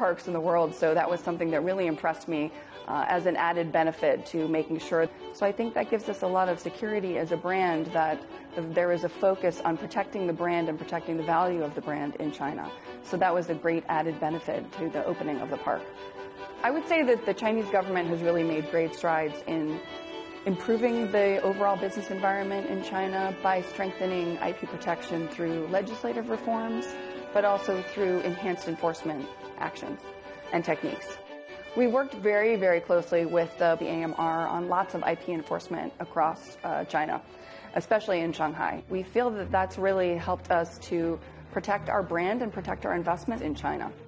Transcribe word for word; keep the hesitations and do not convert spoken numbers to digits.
parks in the world, so that was something that really impressed me uh, as an added benefit to making sure. So I think that gives us a lot of security as a brand that there is a focus on protecting the brand and protecting the value of the brand in China. So that was a great added benefit to the opening of the park. I would say that the Chinese government has really made great strides in improving the overall business environment in China by strengthening I P protection through legislative reforms, but also through enhanced enforcement actions and techniques. We worked very, very closely with the A M R on lots of I P enforcement across uh, China, especially in Shanghai. We feel that that's really helped us to protect our brand and protect our investment in China.